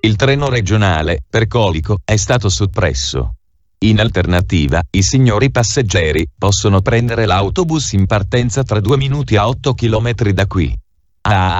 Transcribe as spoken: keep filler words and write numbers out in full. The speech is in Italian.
Il treno regionale, per Colico, è stato soppresso. In alternativa, i signori passeggeri possono prendere l'autobus in partenza tra due minuti a otto chilometri da qui. Ah!